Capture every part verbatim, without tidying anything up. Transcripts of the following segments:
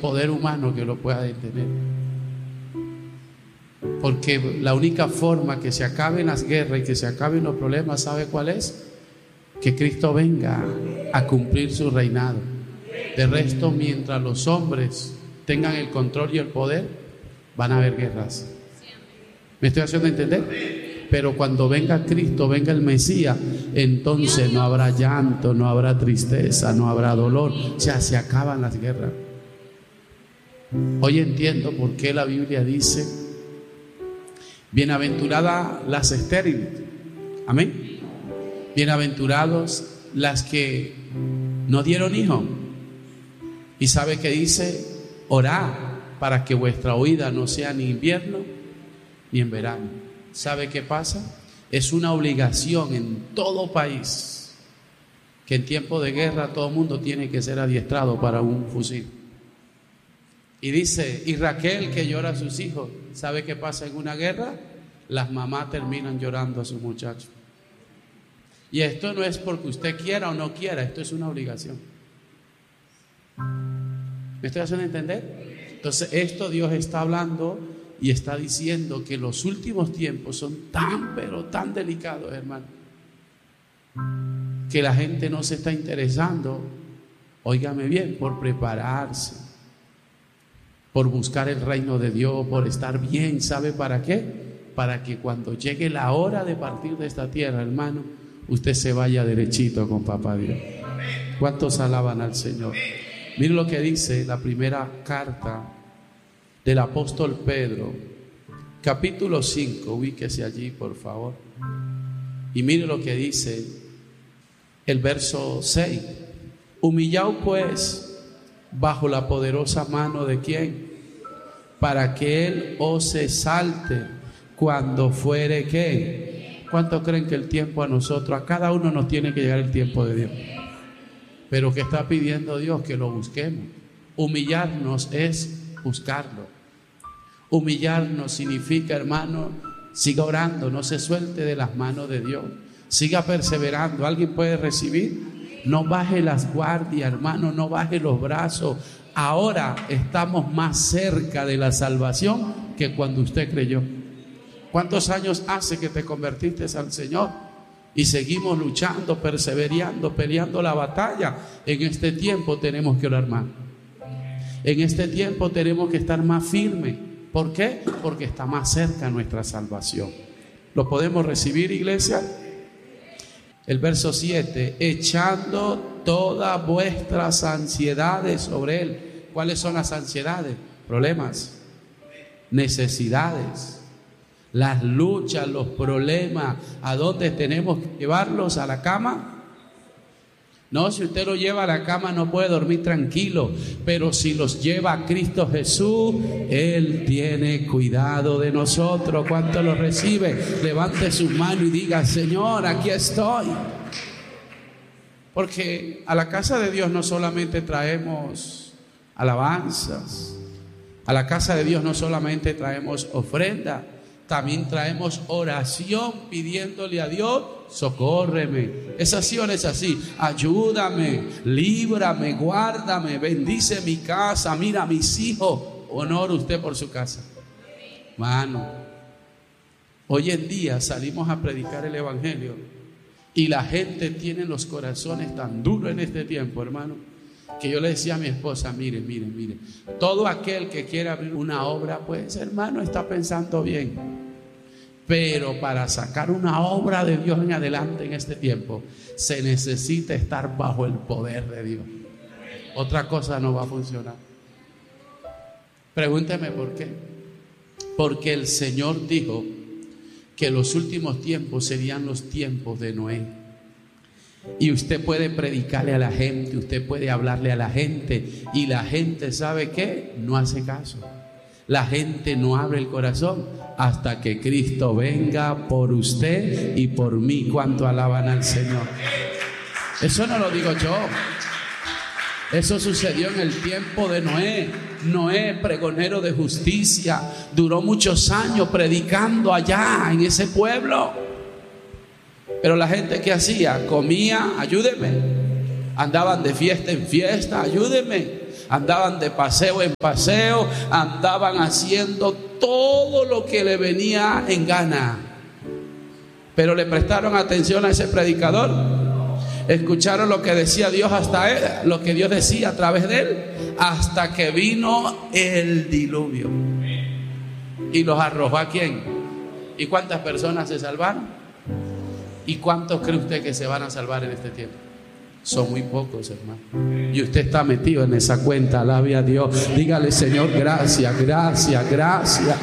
poder humano que lo pueda detener. Porque la única forma que se acaben las guerras y que se acaben los problemas, ¿sabe cuál es? Que Cristo venga a cumplir su reinado. De resto, mientras los hombres tengan el control y el poder, van a haber guerras. ¿Me estoy haciendo entender? Pero cuando venga Cristo, venga el Mesías, entonces no habrá llanto, no habrá tristeza, no habrá dolor. O sea, se acaban las guerras. Hoy entiendo por qué la Biblia dice: bienaventuradas las estériles. Amén. Bienaventurados las que no dieron hijo. Y sabe que dice: orad para que vuestra huida no sea ni invierno ni en verano. ¿Sabe qué pasa? Es una obligación en todo país que en tiempo de guerra todo el mundo tiene que ser adiestrado para un fusil. Y dice: y Raquel, que llora a sus hijos, ¿sabe qué pasa en una guerra? Las mamás terminan llorando a sus muchachos. Y esto no es porque usted quiera o no quiera, esto es una obligación. ¿Me estoy haciendo entender? Entonces esto Dios está hablando y está diciendo que los últimos tiempos son tan pero tan delicados, hermano, que la gente no se está interesando, óigame bien, por prepararse, por buscar el reino de Dios, por estar bien. ¿Sabe para qué? Para que cuando llegue la hora de partir de esta tierra, hermano, usted se vaya derechito con papá Dios. ¿Cuántos alaban al Señor? Mire lo que dice la primera carta del apóstol Pedro, capítulo cinco, ubíquese allí por favor, y mire lo que dice el verso seis: humillaos pues bajo la poderosa mano de ¿quién? Para que Él os exalte cuando fuere ¿qué? ¿Cuánto creen que el tiempo a nosotros, a cada uno nos tiene que llegar el tiempo de Dios? Pero que está pidiendo Dios que lo busquemos. Humillarnos es buscarlo. Humillarnos significa, hermano, siga orando, no se suelte de las manos de Dios, siga perseverando. ¿Alguien puede recibir? No baje las guardias, hermano, no baje los brazos. Ahora estamos más cerca de la salvación que cuando usted creyó. ¿Cuántos años hace que te convertiste al Señor? Y seguimos luchando, perseverando, peleando la batalla. En este tiempo tenemos que orar más. En este tiempo tenemos que estar más firmes. ¿Por qué? Porque está más cerca nuestra salvación. ¿Lo podemos recibir, iglesia? El verso siete: echando todas vuestras ansiedades sobre Él. ¿Cuáles son las ansiedades? Problemas, necesidades, las luchas, los problemas. ¿A dónde tenemos que llevarlos? ¿A la cama? No, si usted lo lleva a la cama no puede dormir tranquilo, pero si los lleva a Cristo Jesús, Él tiene cuidado de nosotros. ¿Cuánto lo recibe? Levante su mano y diga: Señor, aquí estoy. Porque a la casa de Dios no solamente traemos alabanzas, a la casa de Dios no solamente traemos ofrenda, también traemos oración pidiéndole a Dios: socórreme. Es así o no es así. Ayúdame, líbrame, guárdame, bendice mi casa, mira a mis hijos. Honor usted por su casa. Mano, hoy en día salimos a predicar el evangelio y la gente tiene los corazones tan duros en este tiempo, hermano, que yo le decía a mi esposa: mire, mire, mire, todo aquel que quiera abrir una obra, pues hermano, está pensando bien, pero para sacar una obra de Dios en adelante en este tiempo se necesita estar bajo el poder de Dios. Otra cosa no va a funcionar. Pregúnteme por qué. Porque el Señor dijo que los últimos tiempos serían los tiempos de Noé. Y usted puede predicarle a la gente, usted puede hablarle a la gente, y la gente, ¿sabe qué? No hace caso. La gente no abre el corazón hasta que Cristo venga por usted y por mí. ¿Cuánto alaban al Señor? Eso no lo digo yo. Eso sucedió en el tiempo de Noé. Noé, pregonero de justicia, duró muchos años predicando allá en ese pueblo. Pero la gente, ¿qué hacía? Comía, ayúdeme. Andaban de fiesta en fiesta, ayúdeme. Andaban de paseo en paseo, andaban haciendo todo lo que le venía en gana. Pero le prestaron atención a ese predicador. Escucharon lo que decía Dios hasta él, lo que Dios decía a través de él, hasta que vino el diluvio y los arrojó. ¿A quién? ¿Y cuántas personas se salvaron? ¿Y cuántos cree usted que se van a salvar en este tiempo? Son muy pocos, hermano. Y usted está metido en esa cuenta. Alabe a Dios. Dígale: Señor, gracias, gracias, gracias.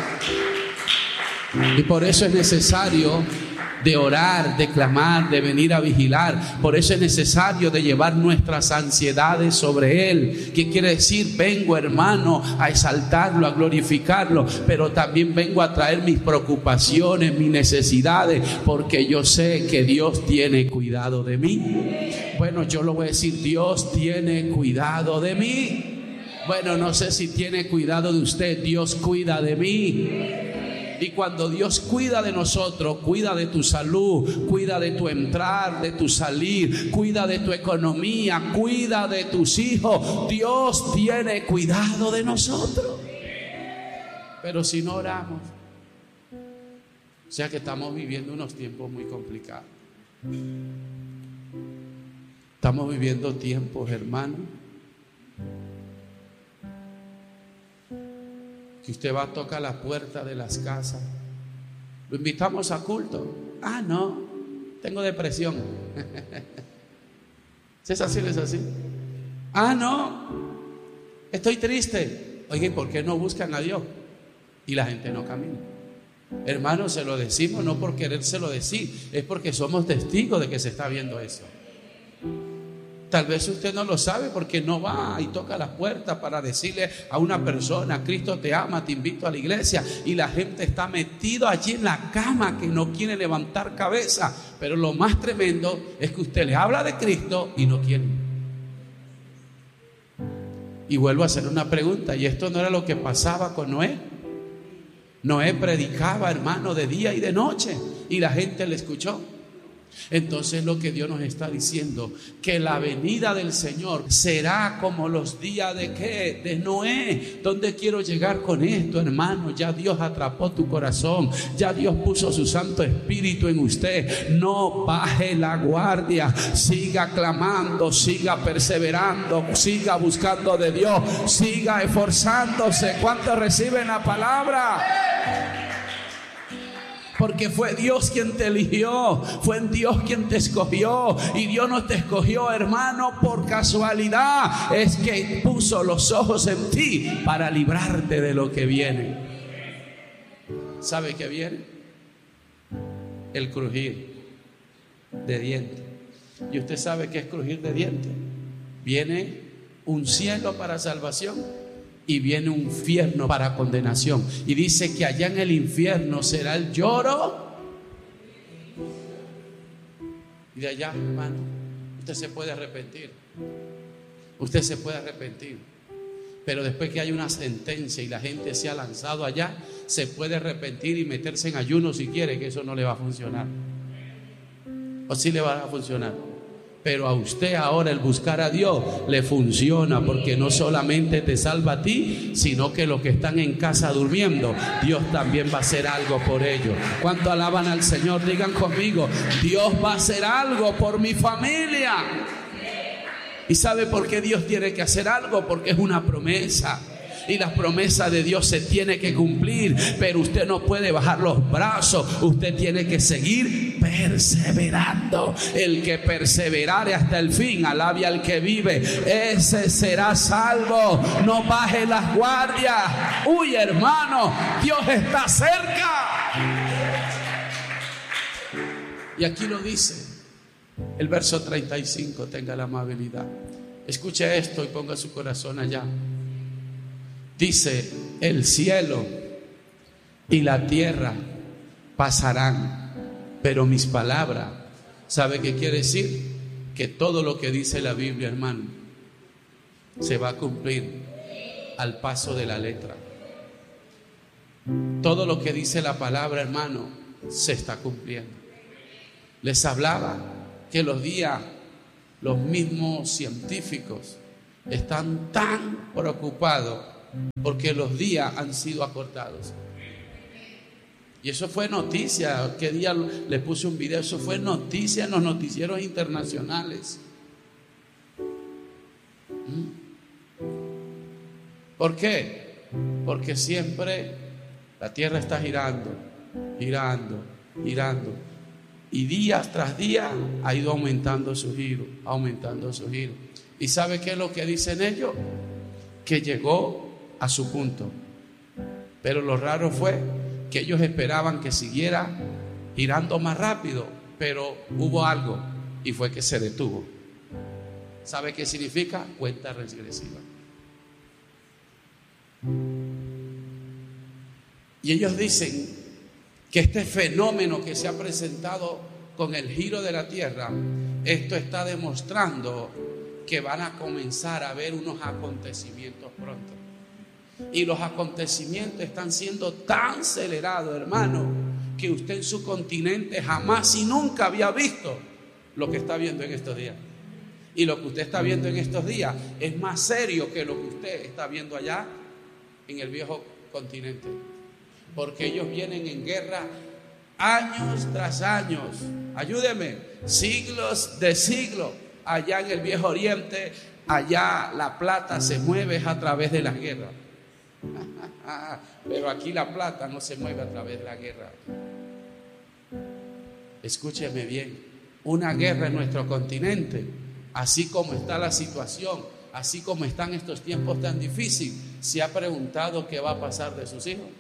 Y por eso es necesario de orar, de clamar, de venir a vigilar. Por eso es necesario de llevar nuestras ansiedades sobre Él. ¿Qué quiere decir? Vengo, hermano, a exaltarlo, a glorificarlo, pero también vengo a traer mis preocupaciones, mis necesidades, porque yo sé que Dios tiene cuidado de mí. Bueno, yo lo voy a decir: Dios tiene cuidado de mí. Bueno, no sé si tiene cuidado de usted. Dios cuida de mí. Y cuando Dios cuida de nosotros, cuida de tu salud, cuida de tu entrar, de tu salir, cuida de tu economía, cuida de tus hijos. Dios tiene cuidado de nosotros. Pero si no oramos, o sea que estamos viviendo unos tiempos muy complicados. Estamos viviendo tiempos, hermano, que usted va a tocar la puerta de las casas. Lo invitamos a culto. Ah, no, tengo depresión. ¿Sí es así? ¿Es así? Ah, no, estoy triste. Oigan, ¿por qué no buscan a Dios? Y la gente no camina. Hermanos, se lo decimos no por querérselo decir, es porque somos testigos de que se está viendo eso. Tal vez usted no lo sabe porque no va y toca la puerta para decirle a una persona: Cristo te ama, te invito a la iglesia. Y la gente está metida allí en la cama que no quiere levantar cabeza. Pero lo más tremendo es que usted le habla de Cristo y no quiere. Y vuelvo a hacer una pregunta: ¿y esto no era lo que pasaba con Noé? Noé predicaba, hermano, de día y de noche, y la gente le escuchó. Entonces lo que Dios nos está diciendo, que la venida del Señor será como los días de ¿qué? De Noé. ¿Dónde quiero llegar con esto, hermano? Ya Dios atrapó tu corazón, ya Dios puso su Santo Espíritu en usted. No baje la guardia, siga clamando, siga perseverando, siga buscando de Dios, siga esforzándose. ¿Cuántos reciben la palabra? Porque fue Dios quien te eligió, fue Dios quien te escogió. Y Dios no te escogió, hermano, por casualidad. Es que puso los ojos en ti para librarte de lo que viene. ¿Sabe qué viene? El crujir de dientes. ¿Y usted sabe qué es crujir de dientes? Viene un cielo para salvación y viene un infierno para condenación. Y dice que allá en el infierno será el lloro. Y de allá, hermano, usted se puede arrepentir. Usted se puede arrepentir. Pero después que hay una sentencia y la gente se ha lanzado allá, se puede arrepentir y meterse en ayuno si quiere, que eso no le va a funcionar. ¿O sí le va a funcionar? Pero a usted ahora el buscar a Dios le funciona, porque no solamente te salva a ti, sino que los que están en casa durmiendo, Dios también va a hacer algo por ellos. ¿Cuánto alaban al Señor? Digan conmigo: Dios va a hacer algo por mi familia. ¿Y sabe por qué Dios tiene que hacer algo? Porque es una promesa. Y la promesa de Dios se tiene que cumplir. Pero usted no puede bajar los brazos. Usted tiene que seguir perseverando. El que perseverare hasta el fin, alabe al que vive, ese será salvo. No baje las guardias. Uy, hermano, Dios está cerca. Y aquí lo dice el verso treinta y cinco. Tenga la amabilidad, escuche esto y ponga su corazón allá. Dice: el cielo y la tierra pasarán, pero mis palabras, ¿sabe qué quiere decir? Que todo lo que dice la Biblia, hermano, se va a cumplir al paso de la letra. Todo lo que dice la palabra, hermano, se está cumpliendo. Les hablaba que los días, los mismos científicos están tan preocupados porque los días han sido acortados. Y eso fue noticia. ¿Qué día le puse un video? Eso fue noticia en los noticieros internacionales. ¿Por qué? Porque siempre la tierra está girando, girando, girando. Y día tras día ha ido aumentando su giro, aumentando su giro. ¿Y sabe qué es lo que dicen ellos? Que llegó a su punto. Pero lo raro fue que ellos esperaban que siguiera girando más rápido, pero hubo algo y fue que se detuvo. ¿Sabe qué significa? Cuenta regresiva. Y ellos dicen que este fenómeno que se ha presentado con el giro de la tierra, esto está demostrando que van a comenzar a haber unos acontecimientos pronto. Y los acontecimientos están siendo tan acelerados, hermano, que usted en su continente jamás y nunca había visto lo que está viendo en estos días. Y lo que usted está viendo en estos días es más serio que lo que usted está viendo allá en el viejo continente. Porque ellos vienen en guerra años tras años. Ayúdeme, siglos de siglos. Allá en el Viejo Oriente, allá la plata se mueve a través de las guerras. Pero aquí la plata no se mueve a través de la guerra. Escúcheme bien, una guerra en nuestro continente, así como está la situación, así como están estos tiempos tan difíciles, ¿se ha preguntado qué va a pasar de sus hijos?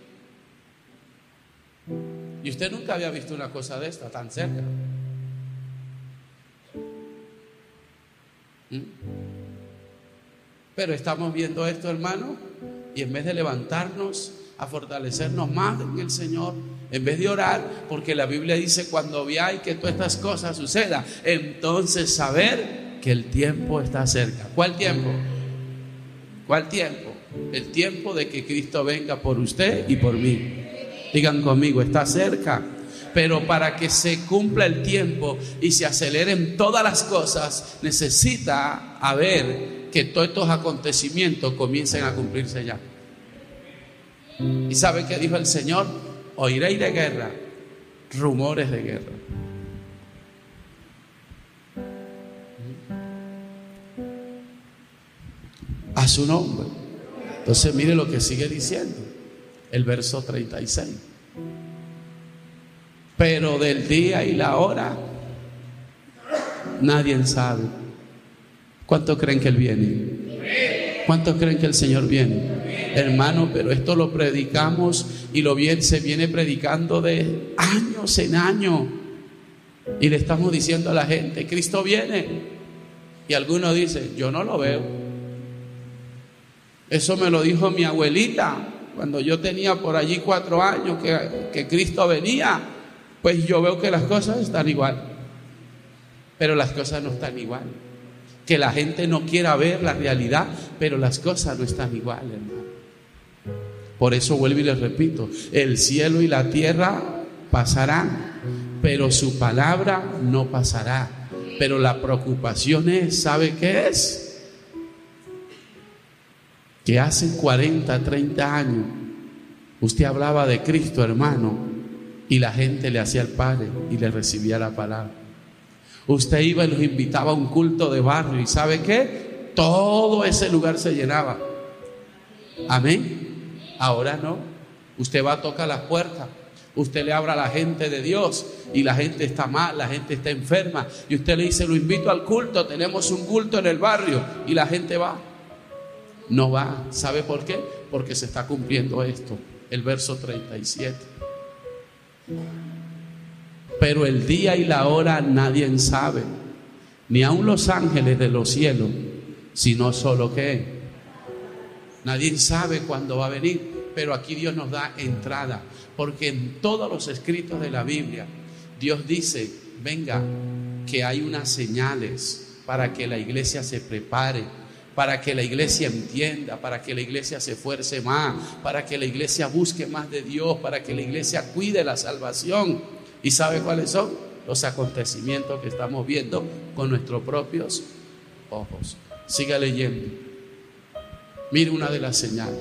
Y usted nunca había visto una cosa de esta tan cerca. ¿Mm? Pero estamos viendo esto, hermano, y en vez de levantarnos a fortalecernos más en el Señor, en vez de orar, porque la Biblia dice: cuando veáis que todas estas cosas sucedan, entonces saber que el tiempo está cerca. ¿Cuál tiempo? ¿Cuál tiempo? El tiempo de que Cristo venga por usted y por mí. Digan conmigo, está cerca. Pero para que se cumpla el tiempo y se aceleren todas las cosas, necesita haber que todos estos acontecimientos comiencen a cumplirse ya. ¿Y sabe qué dijo el Señor? Oiréis de guerra, rumores de guerra. A su nombre. Entonces mire lo que sigue diciendo el verso treinta y seis. Pero del día y la hora nadie sabe. ¿Cuántos creen que Él viene? ¿Cuántos creen que el Señor viene? Hermano, pero esto lo predicamos y lo bien se viene predicando de años en años. Y le estamos diciendo a la gente: Cristo viene. Y algunos dicen: yo no lo veo. Eso me lo dijo mi abuelita cuando yo tenía por allí cuatro años que, que Cristo venía. Pues yo veo que las cosas están igual. Pero las cosas no están igual. Que la gente no quiera ver la realidad, pero las cosas no están igual, hermano. Por eso vuelvo y les repito: el cielo y la tierra pasarán, pero su palabra no pasará. Pero la preocupación es, ¿sabe qué es? Que hace cuarenta, treinta años usted hablaba de Cristo, hermano, y la gente le hacía el padre y le recibía la palabra. Usted iba y los invitaba a un culto de barrio, y ¿sabe qué? Todo ese lugar se llenaba. Amén. Ahora no. Usted va a tocar las puertas, usted le habla a la gente de Dios y la gente está mal, la gente está enferma, y usted le dice: lo invito al culto, tenemos un culto en el barrio, y la gente va. No va. ¿Sabe por qué? Porque se está cumpliendo esto, el verso treinta y siete. Pero el día y la hora nadie sabe, ni aun los ángeles de los cielos, sino solo que nadie sabe cuándo va a venir. Pero aquí Dios nos da entrada, porque en todos los escritos de la Biblia Dios dice: venga, que hay unas señales para que la iglesia se prepare, para que la iglesia entienda, para que la iglesia se esfuerce más, para que la iglesia busque más de Dios, para que la iglesia cuide la salvación. ¿Y sabe cuáles son? Los acontecimientos que estamos viendo con nuestros propios ojos. Siga leyendo. Mire una de las señales.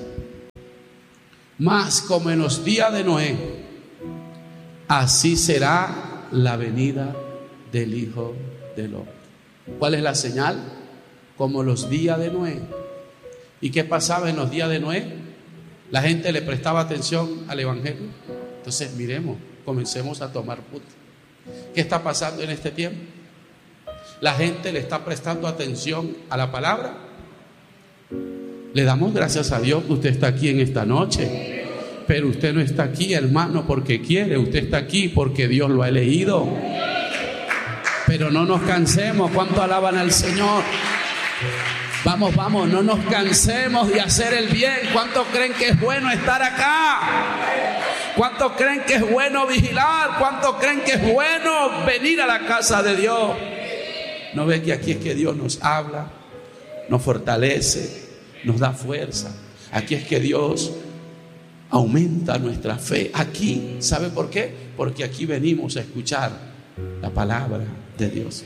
Mas como en los días de Noé, así será la venida del Hijo del Hombre. ¿Cuál es la señal? Como los días de Noé. ¿Y qué pasaba en los días de Noé? La gente le prestaba atención al Evangelio. Entonces miremos, comencemos a tomar punto. ¿Qué está pasando en este tiempo? La gente le está prestando atención a la palabra. Le damos gracias a Dios que usted está aquí en esta noche. Pero usted no está aquí, hermano, porque quiere. Usted está aquí porque Dios lo ha elegido. Pero no nos cansemos. ¿Cuánto alaban al Señor? Vamos, vamos, no nos cansemos de hacer el bien. ¿Cuántos creen que es bueno estar acá? ¿Cuántos creen que es bueno vigilar? ¿Cuántos creen que es bueno venir a la casa de Dios? ¿No ve que aquí es que Dios nos habla, nos fortalece, nos da fuerza? Aquí es que Dios aumenta nuestra fe. Aquí, ¿sabe por qué? Porque aquí venimos a escuchar la palabra de Dios.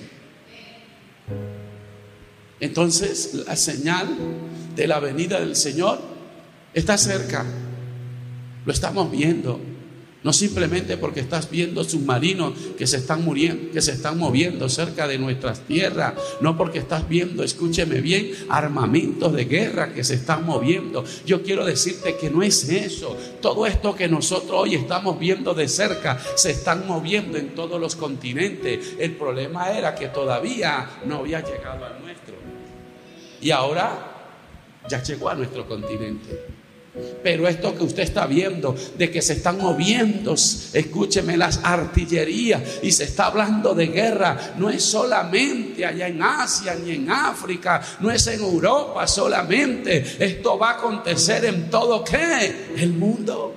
Entonces, la señal de la venida del Señor está cerca. Lo estamos viendo. No simplemente porque estás viendo submarinos que se están muriendo, que se están moviendo cerca de nuestras tierras. No porque estás viendo, escúcheme bien, armamentos de guerra que se están moviendo. Yo quiero decirte que no es eso. Todo esto que nosotros hoy estamos viendo de cerca se están moviendo en todos los continentes. El problema era que todavía no había llegado al nuestro. Y ahora ya llegó a nuestro continente. Pero esto que usted está viendo, de que se están moviendo, escúcheme, las artillerías, y se está hablando de guerra, no es solamente allá en Asia ni en África, no es en Europa solamente. Esto va a acontecer en todo ¿qué? El mundo.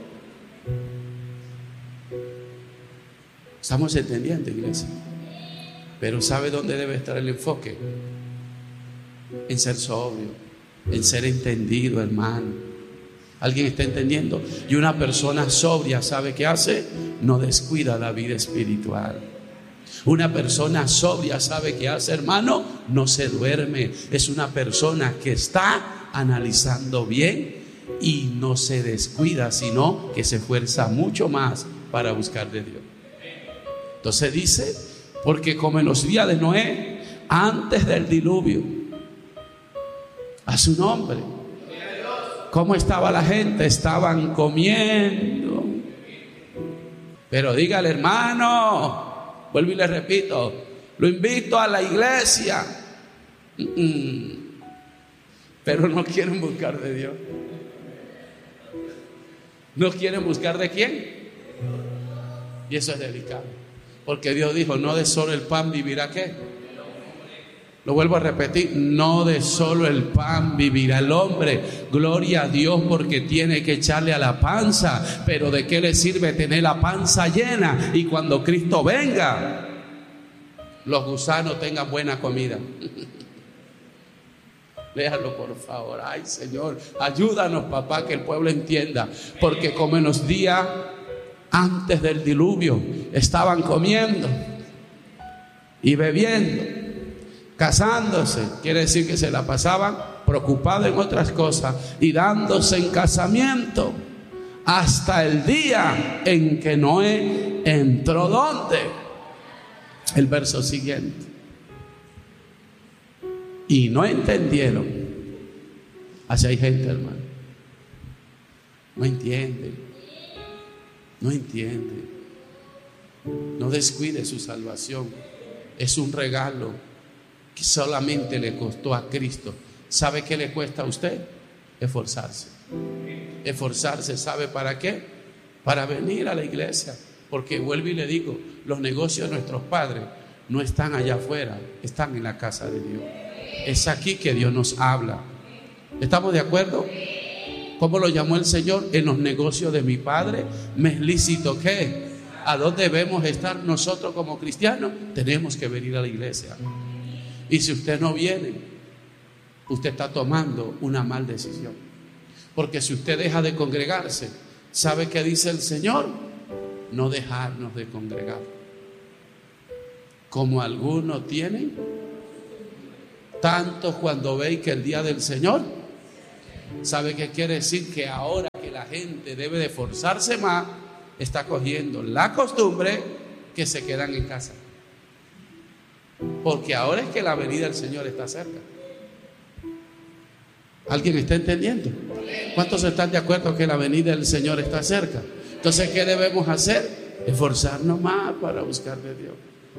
¿Estamos entendiendo, iglesia? Pero ¿sabe dónde debe estar el enfoque? En ser sobrio, en ser entendido, hermano. ¿Alguien está entendiendo? Y una persona sobria, ¿sabe qué hace? No descuida la vida espiritual. Una persona sobria, ¿sabe qué hace, hermano? No se duerme. Es una persona que está analizando bien y no se descuida, sino que se esfuerza mucho más para buscar de Dios. Entonces dice, porque como en los días de Noé, antes del diluvio, a su nombre, ¿cómo estaba la gente? Estaban comiendo. Pero dígale, hermano, vuelvo y le repito, lo invito a la iglesia. Pero no quieren buscar de Dios. ¿No quieren buscar de quién? Y eso es delicado. Porque Dios dijo, no de solo el pan vivirá ¿qué? Lo vuelvo a repetir, no de solo el pan vivirá el hombre. Gloria a Dios porque tiene que echarle a la panza. Pero ¿de qué le sirve tener la panza llena y cuando Cristo venga los gusanos tengan buena comida? Léalo por favor. Ay Señor, ayúdanos papá que el pueblo entienda. Porque como en los días antes del diluvio estaban comiendo y bebiendo, casándose, quiere decir que se la pasaban preocupados en otras cosas y dándose en casamiento hasta el día en que Noé entró. ¿Dónde? El verso siguiente. Y no entendieron. Así hay gente, hermano. No entiende. No entiende. No descuide su salvación. Es un regalo que solamente le costó a Cristo. ¿Sabe qué le cuesta a usted? Esforzarse. Esforzarse, ¿sabe para qué? Para venir a la iglesia. Porque vuelvo y le digo, los negocios de nuestros padres no están allá afuera, están en la casa de Dios. Es aquí que Dios nos habla. ¿Estamos de acuerdo? ¿Cómo lo llamó el Señor? En los negocios de mi Padre me es lícito ¿qué? ¿A dónde debemos estar nosotros como cristianos? Tenemos que venir a la iglesia. Y si usted no viene, usted está tomando una mal decisión. Porque si usted deja de congregarse, ¿sabe qué dice el Señor? No dejarnos de congregar. Como algunos tienen, tanto cuando veis que el día del Señor ¿Sabe qué quiere decir? Que ahora que la gente debe de esforzarse más, está cogiendo la costumbre que se quedan en casa. Porque ahora es que la venida del Señor está cerca. ¿Alguien está entendiendo? ¿Cuántos están de acuerdo que la venida del Señor está cerca? Entonces, ¿qué debemos hacer? Esforzarnos más para buscar de Dios.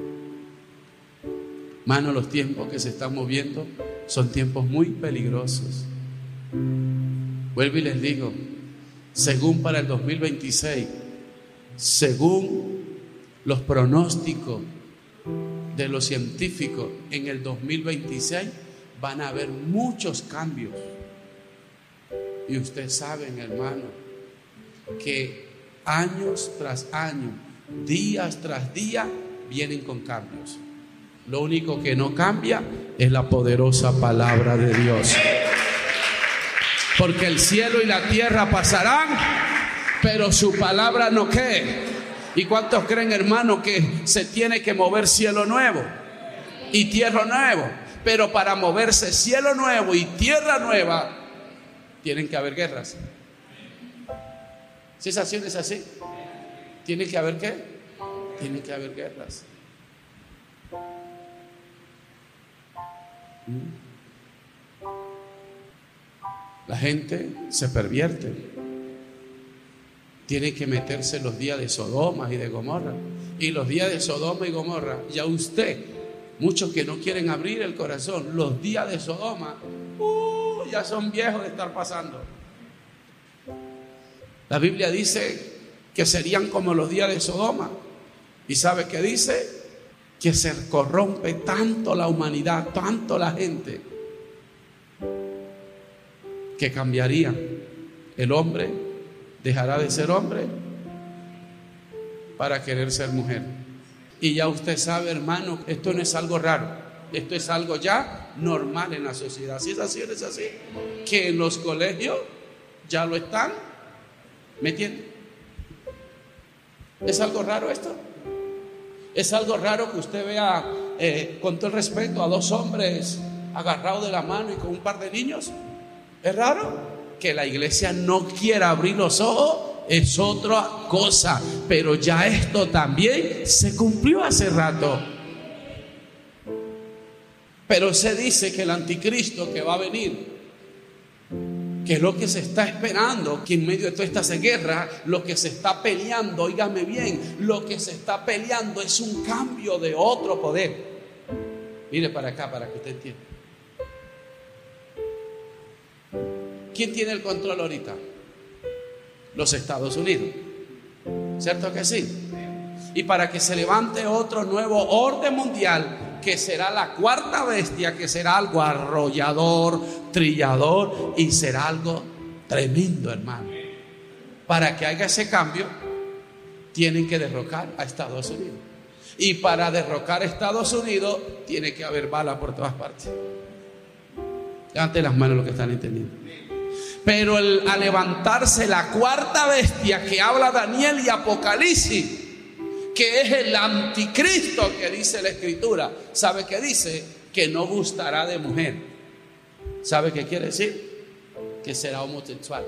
Mano, los tiempos que se están moviendo son tiempos muy peligrosos. Vuelvo y les digo, según para el dos mil veintiséis, según los pronósticos de los científicos, en el dos mil veintiséis van a haber muchos cambios. Y ustedes saben, hermano, que años tras año, días tras día, vienen con cambios. Lo único que no cambia es la poderosa palabra de Dios. Porque el cielo y la tierra pasarán, pero su palabra no qué. ¿Y cuántos creen, hermano, que se tiene que mover cielo nuevo y tierra nuevo? Pero para moverse cielo nuevo y tierra nueva, tienen que haber guerras. ¿Sí es así o no es así? ¿Tiene que haber qué? Tiene que haber guerras. La gente se pervierte. Tiene que meterse en los días de Sodoma y de Gomorra. Y los días de Sodoma y Gomorra, ya usted, muchos que no quieren abrir el corazón, los días de Sodoma, uh, ya son viejos de estar pasando. La Biblia dice que serían como los días de Sodoma. ¿Y sabe qué dice? Que se corrompe tanto la humanidad, tanto la gente, que cambiaría. El hombre dejará de ser hombre para querer ser mujer. Y ya usted sabe, hermano, esto no es algo raro, esto es algo ya normal en la sociedad. Si es así, es así, que en los colegios ya lo están metiendo. ¿Es algo raro esto? ¿Es algo raro que usted vea, eh, con todo el respeto, a dos hombres agarrados de la mano y con un par de niños? ¿Es raro? Que la iglesia no quiera abrir los ojos es otra cosa, pero ya esto también se cumplió hace rato. Pero se dice que el anticristo que va a venir, que es lo que se está esperando, que en medio de toda esta guerra, lo que se está peleando, óigame bien, lo que se está peleando es un cambio de otro poder. Mire para acá para que usted entienda. ¿Quién tiene el control ahorita? Los Estados Unidos. ¿Cierto que sí? Y para que se levante otro nuevo orden mundial, que será la cuarta bestia, que será algo arrollador, trillador, y será algo tremendo, hermano. Para que haya ese cambio, tienen que derrocar a Estados Unidos. Y para derrocar a Estados Unidos, tiene que haber balas por todas partes. Levanten las manos los que están entendiendo. Pero el, al levantarse la cuarta bestia que habla Daniel y Apocalipsis, que es el anticristo que dice la escritura, ¿sabe qué dice? Que no gustará de mujer. ¿Sabe qué quiere decir? Que será homosexual.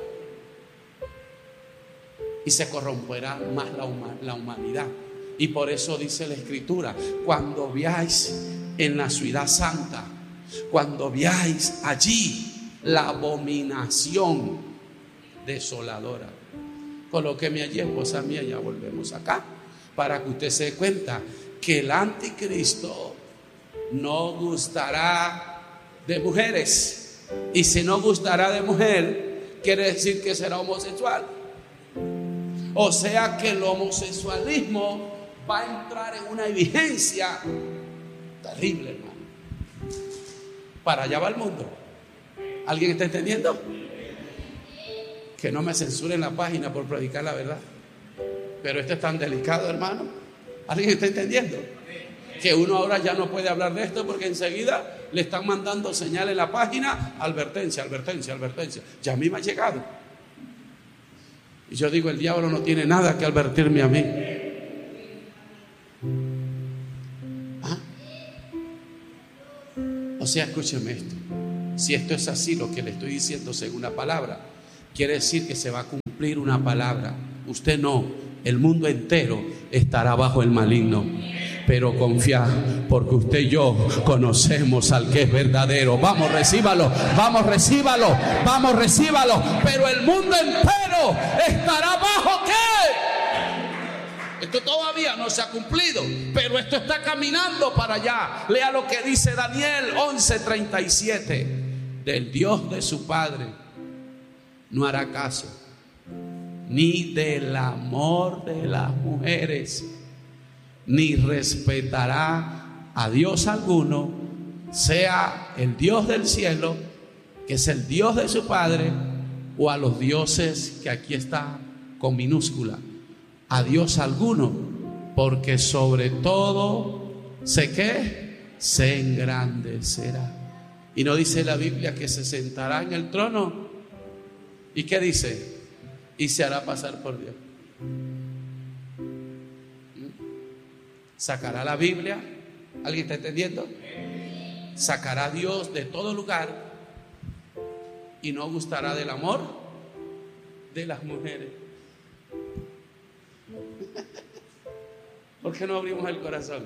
Y se corromperá más la, huma, la humanidad. Y por eso dice la escritura: cuando veáis en la ciudad santa, cuando veáis allí la abominación desoladora. Colóqueme allí, esposa mía, ya volvemos acá, para que usted se dé cuenta que el anticristo no gustará de mujeres. Y si no gustará de mujer, quiere decir que será homosexual. O sea que el homosexualismo va a entrar en una vigencia terrible, hermano. Para allá va el mundo. ¿Alguien está entendiendo? Que no me censuren la página por predicar la verdad. Pero esto es tan delicado, hermano. ¿Alguien está entendiendo? Que uno ahora ya no puede hablar de esto porque enseguida le están mandando señal en la página: advertencia, advertencia, advertencia. Ya a mí me ha llegado. Y yo digo, el diablo no tiene nada que advertirme a mí. ¿Ah? O sea, escúcheme esto. Si esto es así, lo que le estoy diciendo según la palabra, quiere decir que se va a cumplir una palabra. Usted no, el mundo entero estará bajo el maligno. Pero confía, porque usted y yo conocemos al que es verdadero. Vamos, recíbalo, vamos, recíbalo, vamos, recíbalo. Pero el mundo entero estará bajo ¿qué? Esto todavía no se ha cumplido, pero esto está caminando para allá. Lea lo que dice Daniel once treinta y siete. Del Dios de su padre no hará caso, ni del amor de las mujeres, ni respetará a Dios alguno, sea el Dios del cielo, que es el Dios de su padre, o a los dioses, que aquí está con minúscula, a Dios alguno, porque sobre todo se qué, se engrandecerá. Y no dice la Biblia que se sentará en el trono. ¿Y qué dice? Y se hará pasar por Dios. Sacará la Biblia. ¿Alguien está entendiendo? Sacará a Dios de todo lugar y no gustará del amor de las mujeres. ¿Por qué no abrimos el corazón?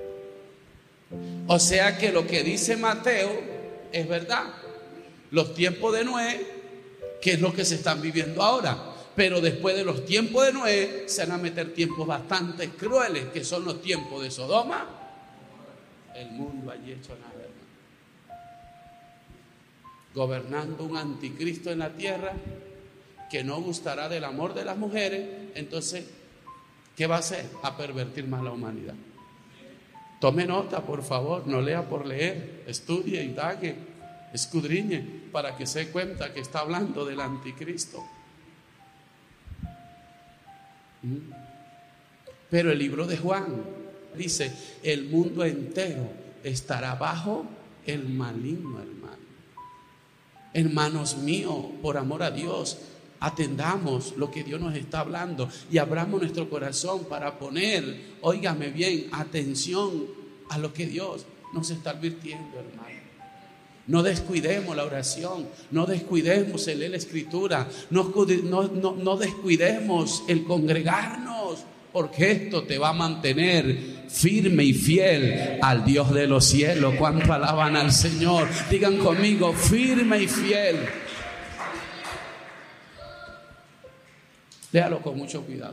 O sea que lo que dice Mateo es verdad. Los tiempos de Noé, que es lo que se están viviendo ahora, pero después de los tiempos de Noé se van a meter tiempos bastante crueles, que son los tiempos de Sodoma. El mundo allí hecho nada, hermano. Gobernando un anticristo en la tierra que no gustará del amor de las mujeres. Entonces, ¿qué va a hacer? A pervertir más la humanidad. Tome nota, por favor, no lea por leer, estudie, indague, escudriñe, para que se dé cuenta que está hablando del anticristo. Pero el libro de Juan dice, el mundo entero estará bajo el maligno, hermano. Hermanos míos, por amor a Dios, atendamos lo que Dios nos está hablando y abramos nuestro corazón para poner, óigame bien, atención a lo que Dios nos está advirtiendo, hermano. No descuidemos la oración, no descuidemos el leer la escritura, no, no, no, no descuidemos el congregarnos, porque esto te va a mantener firme y fiel al Dios de los cielos. ¿Cuánto alaban al Señor? Digan conmigo, firme y fiel. Léalo con mucho cuidado.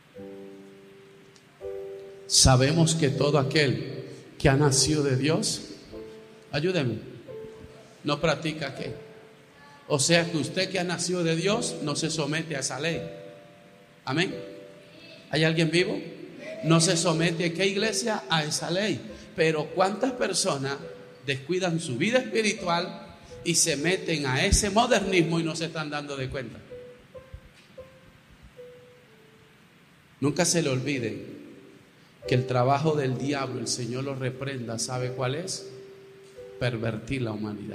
Sabemos que todo aquel que ha nacido de Dios, ayúdeme, no practica qué. O sea que usted que ha nacido de Dios no se somete a esa ley. Amén. ¿Hay alguien vivo? No se somete a qué, iglesia, a esa ley. Pero ¿cuántas personas descuidan su vida espiritual y se meten a ese modernismo y no se están dando de cuenta? Nunca se le olvide que el trabajo del diablo, el Señor lo reprenda, ¿sabe cuál es? Pervertir la humanidad.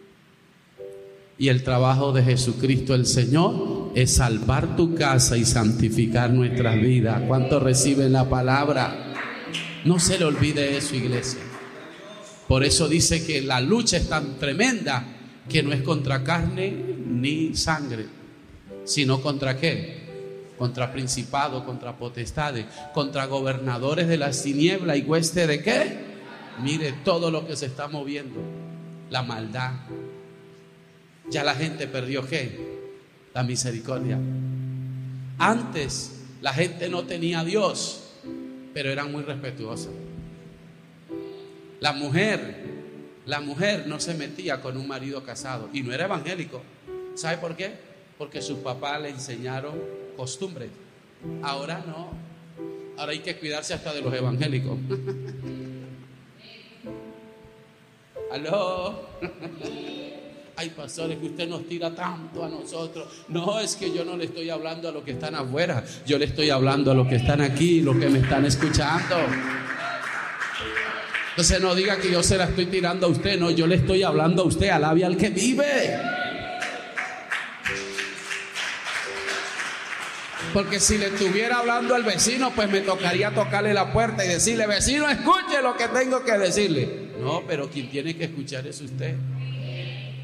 Y el trabajo de Jesucristo el Señor es salvar tu casa y santificar nuestras vidas. ¿Cuántos reciben la palabra? No se le olvide eso, iglesia. Por eso dice que la lucha es tan tremenda que no es contra carne ni sangre, sino contra ¿qué? Contra principados, contra potestades, contra gobernadores de las tinieblas y hueste de ¿qué? Mire todo lo que se está moviendo, la maldad. Ya la gente perdió ¿qué? La misericordia. Antes la gente no tenía a Dios, pero eran muy respetuosas. La mujer, la mujer no se metía con un marido casado y no era evangélico. ¿Sabe por qué? Porque sus papás le enseñaron costumbres. Ahora no. Ahora hay que cuidarse hasta de los evangélicos. ¿Aló? Ay, pastores, que usted nos tira tanto a nosotros. No, es que yo no le estoy hablando a los que están afuera. Yo le estoy hablando a los que están aquí, los que me están escuchando. Entonces no diga que yo se la estoy tirando a usted. No, yo le estoy hablando a usted. Alabe al que vive. Porque si le estuviera hablando al vecino, pues me tocaría tocarle la puerta y decirle, vecino, escuche lo que tengo que decirle. No, pero quien tiene que escuchar es usted.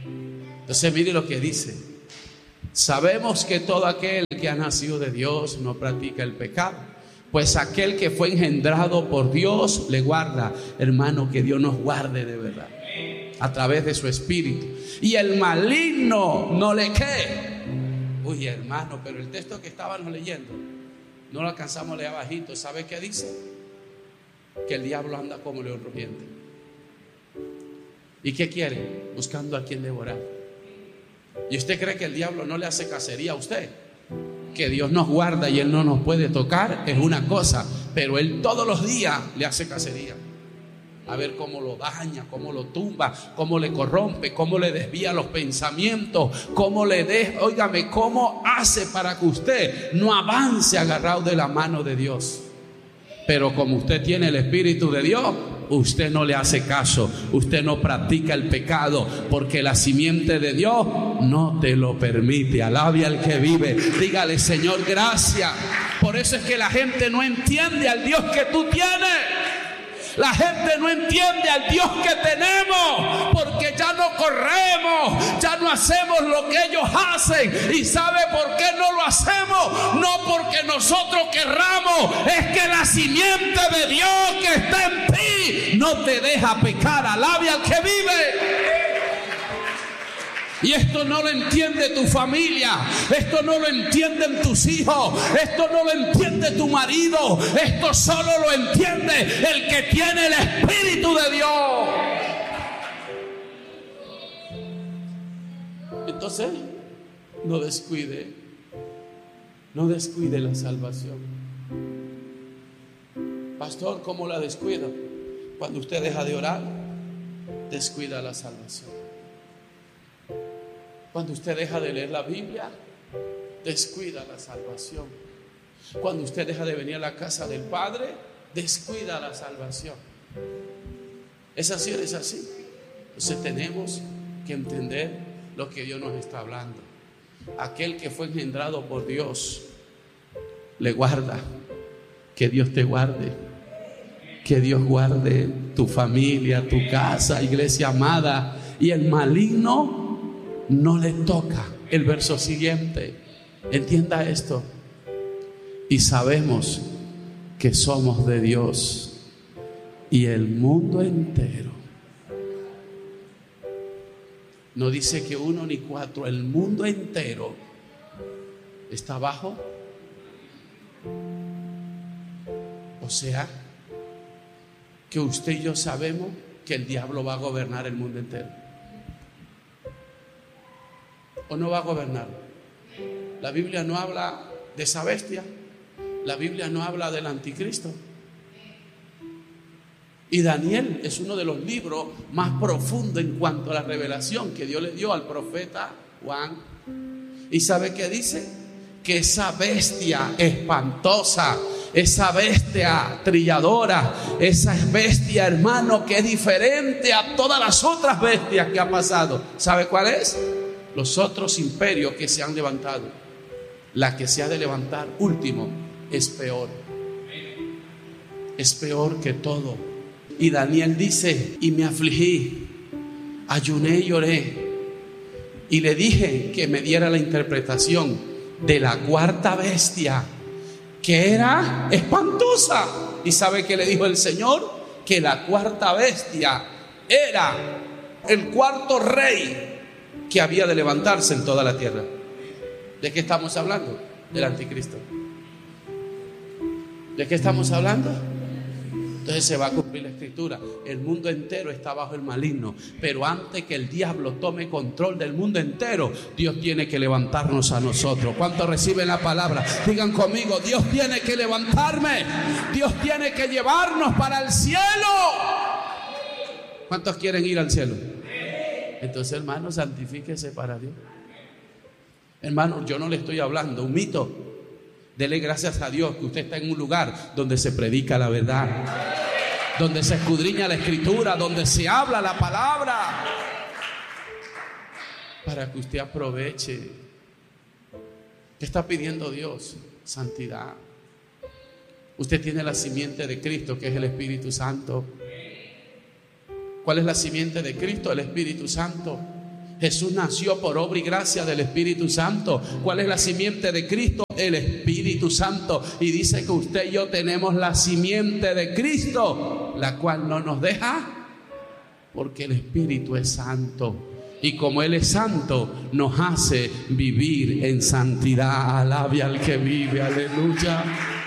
Entonces mire lo que dice: sabemos que todo aquel que ha nacido de Dios no practica el pecado, pues aquel que fue engendrado por Dios le guarda. Hermano, que Dios nos guarde de verdad a través de su Espíritu, y el maligno no le quede. Uy, hermano, pero el texto que estábamos leyendo no lo alcanzamos a leer bajito. ¿Sabe qué dice? Que el diablo anda como león rugiente. ¿Y qué quiere? Buscando a quien devorar. ¿Y usted cree que el diablo no le hace cacería a usted? Que Dios nos guarda y Él no nos puede tocar es una cosa, pero Él todos los días le hace cacería. A ver cómo lo daña, cómo lo tumba, cómo le corrompe, cómo le desvía los pensamientos, cómo le deja, óigame, cómo hace para que usted no avance agarrado de la mano de Dios. Pero como usted tiene el Espíritu de Dios, usted no le hace caso, usted no practica el pecado, porque la simiente de Dios no te lo permite. Alabe al que vive, dígale: Señor, gracias. Por eso es que la gente no entiende al Dios que tú tienes. La gente no entiende al Dios que tenemos, porque ya no corremos, ya no hacemos lo que ellos hacen. ¿Y sabe por qué no lo hacemos? No porque nosotros querramos, es que la simiente de Dios que está en ti no te deja pecar. Alabe al que vive. Y esto no lo entiende tu familia, esto no lo entienden tus hijos, esto no lo entiende tu marido, esto solo lo entiende el que tiene el Espíritu de Dios. Entonces, no descuide, no descuide la salvación. Pastor, ¿cómo la descuida? Cuando usted deja de orar, descuida la salvación. Cuando usted deja de leer la Biblia, descuida la salvación. Cuando usted deja de venir a la casa del Padre, descuida la salvación. ¿Es así o es así? Entonces tenemos que entender lo que Dios nos está hablando. Aquel que fue engendrado por Dios le guarda. Que Dios te guarde. Que Dios guarde tu familia, tu casa, iglesia amada. Y el maligno no le toca. El verso siguiente, entienda esto: y sabemos que somos de Dios, y el mundo entero. No dice que uno ni cuatro, el mundo entero está abajo. O sea, que usted y yo sabemos que el diablo va a gobernar el mundo entero. ¿O no va a gobernar? La Biblia no habla de esa bestia. La Biblia no habla del anticristo. Y Daniel es uno de los libros más profundos en cuanto a la revelación que Dios le dio al profeta Juan. ¿Y sabe qué dice? Que esa bestia espantosa, esa bestia trilladora, esa bestia, hermano, que es diferente a todas las otras bestias que ha pasado. ¿Sabe cuál es? Los otros imperios que se han levantado. La que se ha de levantar último es peor. Es peor que todo. Y Daniel dice: y me afligí, ayuné y lloré, y le dije que me diera la interpretación de la cuarta bestia, que era espantosa. ¿Y sabe qué le dijo el Señor? Que la cuarta bestia era el cuarto rey que había de levantarse en toda la tierra. ¿De qué estamos hablando? Del anticristo. ¿De qué estamos hablando? Entonces se va a cumplir la escritura. El mundo entero está bajo el maligno, pero antes que el diablo tome control del mundo entero, Dios tiene que levantarnos a nosotros. ¿Cuántos reciben la palabra? Digan conmigo: Dios tiene que levantarme. Dios tiene que llevarnos para el cielo. ¿Cuántos quieren ir al cielo? Entonces, hermano, santifíquese para Dios. Hermano, yo no le estoy hablando un mito. Dele gracias a Dios que usted está en un lugar donde se predica la verdad, donde se escudriña la escritura, donde se habla la palabra, para que usted aproveche. ¿Qué está pidiendo Dios? Santidad. Usted tiene la simiente de Cristo, que es el Espíritu Santo. ¿Cuál es la simiente de Cristo? El Espíritu Santo. Jesús nació por obra y gracia del Espíritu Santo. ¿Cuál es la simiente de Cristo? El Espíritu Santo. Y dice que usted y yo tenemos la simiente de Cristo, la cual no nos deja, porque el Espíritu es santo. Y como Él es santo, nos hace vivir en santidad. Alabe al que vive, aleluya.